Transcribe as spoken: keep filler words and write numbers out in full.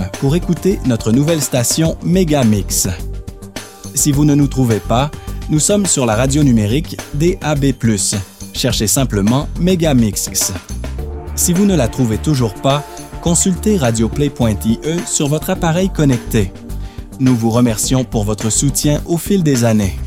com pour écouter notre nouvelle station Megamix. Si vous ne nous trouvez pas, nous sommes sur la radio numérique D A B plus. Cherchez simplement Megamix. Si vous ne la trouvez toujours pas, consultez radioplay point I E sur votre appareil connecté. Nous vous remercions pour votre soutien au fil des années.